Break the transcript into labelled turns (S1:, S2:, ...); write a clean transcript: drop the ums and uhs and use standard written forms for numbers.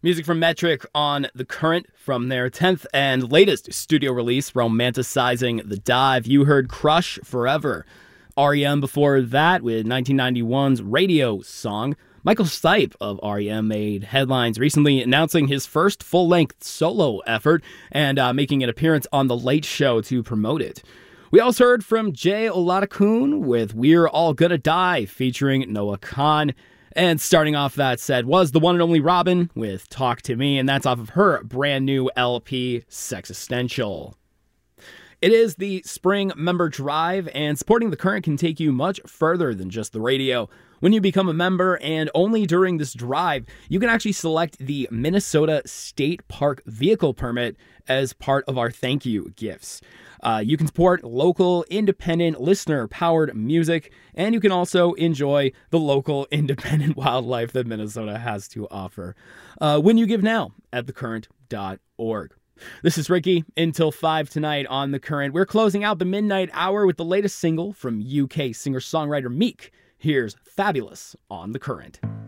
S1: Music from Metric on The Current from their 10th and latest studio release, Romanticizing the Dive. You heard Crush Forever. REM before that with 1991's Radio Song. Michael Stipe of REM made headlines recently announcing his first full-length solo effort and making an appearance on The Late Show to promote it. We also heard from Jay Oladokun with We're All Gonna Die featuring Noah Kahan. And starting off that set was the one and only Robin with Talk to Me, and that's off of her brand new LP, Sexistential. It is the spring member drive, and supporting The Current can take you much further than just the radio. When you become a member, and only during this drive, you can actually select the Minnesota State Park Vehicle Permit as part of our thank you gifts. You can support local, independent, listener-powered music, and you can also enjoy the local, independent wildlife that Minnesota has to offer when you give now at thecurrent.org. This is Ricky. Until 5 tonight on The Current. We're closing out the midnight hour with the latest single from UK singer-songwriter Meek. Here's Fabulous on The Current.